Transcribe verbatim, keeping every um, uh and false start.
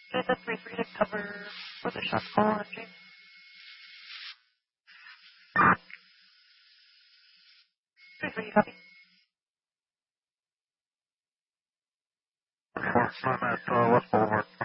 Is that three for you to cover for the shot call on James? Three for you, copy. Four, I'm at uh, West Boulevard.